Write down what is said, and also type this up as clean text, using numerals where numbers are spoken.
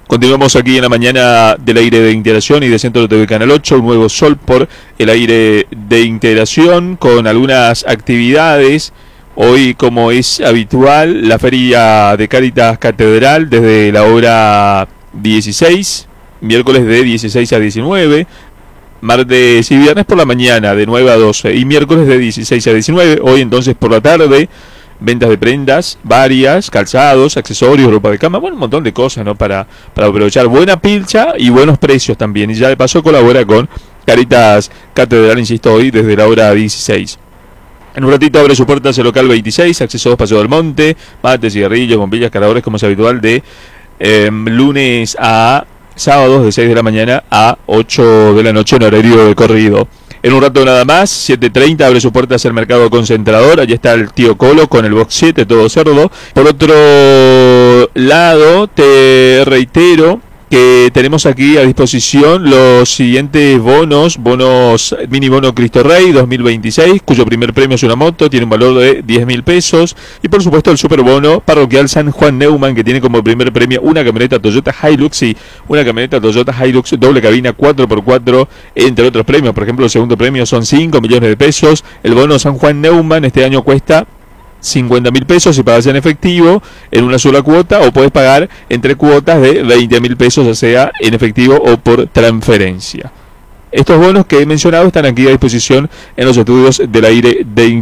Continuamos aquí en la mañana del aire de integración y de Centro TV Canal 8, un nuevo sol por el aire de integración con algunas actividades. Hoy, como es habitual, la feria de Cáritas Catedral desde la hora 16, miércoles de 16 a 19, martes y viernes por la mañana de 9 a 12 y miércoles de 16 a 19, hoy entonces por la tarde. Ventas de prendas varias, calzados, accesorios, ropa de cama, bueno, un montón de cosas, ¿no? Para aprovechar buena pilcha y buenos precios también. Y ya de paso colabora con Cáritas Catedral, insisto, hoy desde la hora 16. En un ratito abre su puerta el local 26, acceso 2 Paseo del Monte, mates, cigarrillos, bombillas, cargadores, como es habitual, de lunes a sábados de 6 de la mañana a 8 de la noche en horario de corrido. En un rato nada más, 7:30, abre su puerta hacia el mercado concentrador. Allí está el tío Colo con el box 7, todo cerdo. Por otro lado, te reitero que tenemos aquí a disposición los siguientes bonos, mini bono Cristo Rey 2026, cuyo primer premio es una moto, tiene un valor de 10.000 pesos, y por supuesto el super bono parroquial San Juan Neumann, que tiene como primer premio una camioneta Toyota Hilux, y una camioneta Toyota Hilux doble cabina 4x4, entre otros premios. Por ejemplo, el segundo premio son 5 millones de pesos, el bono San Juan Neumann este año cuesta 50.000 pesos si pagas en efectivo en una sola cuota, o puedes pagar entre cuotas de 20.000 pesos, ya sea en efectivo o por transferencia. Estos bonos que he mencionado están aquí a disposición en los estudios del aire de